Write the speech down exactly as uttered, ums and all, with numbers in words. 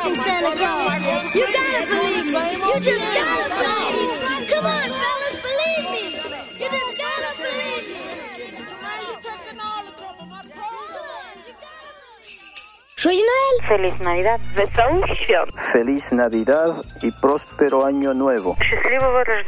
in Santa Claus. You gotta believe me. You just gotta believe me. Come on, fellas, believe me. You just gotta believe me. Joyeux Noël. Feliz Navidad. Feliz Navidad y próspero año nuevo. Счастливого Рождества.